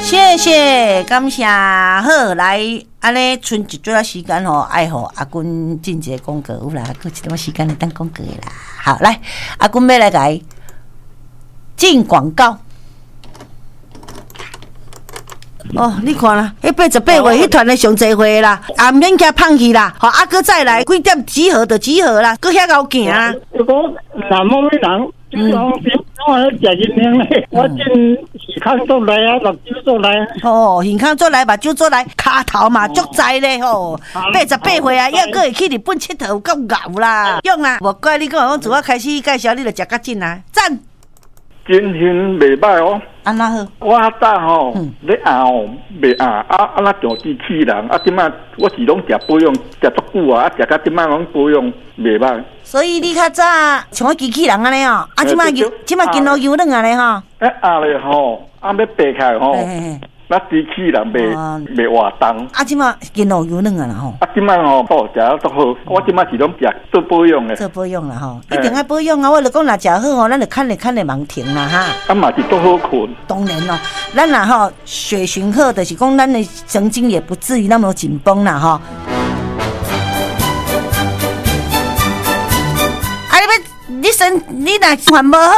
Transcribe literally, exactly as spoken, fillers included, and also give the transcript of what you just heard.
谢谢，感谢。好，来，安尼剩一撮仔时间吼，爱互阿君进一个广告，有啦，搁一点时间来等广告啦。好，来，阿君要来甲进广告。哦，你看啦，迄八十八岁迄团的上侪岁啦，也免惊放弃啦，吼，啊，搁再来几点集合就集合啦，搁遐高行啊。 如果南某的人，就讲我食银两咧，我进健康做来啊，目睭做来。 哦，健康做来，目睭做来，骹头嘛足在咧吼，八十八岁啊，还搁会去日本佚佗，有够牛啦！用啊，无怪你讲，我自我开始介绍，你就食较紧啊，赞。 精神袂歹哦。 安那好？ 我早吼，咧熬袂熬，啊啊那像机器人，啊即摆我是拢食保养，食足久啊，啊食到即摆拢保养袂歹。 所以你较早像机器人安尼哦，啊即摆即摆筋络油软安尼吼。 哎熬咧吼，啊要爬起来吼，那机器人袂袂活动。 啊即摆筋络油软啊啦吼。 啊即摆吼，哦食得足好，我即摆是拢食做保养诶。 做保养啦吼，一定爱保养啊！我就讲若食好吼，咱就看咧看咧忙停啦哈。 啊嘛是足好困。 当然咯，咱若吼血循好，就是讲咱的神经也不至于那么紧绷啦吼。啊你要你身你若环无好。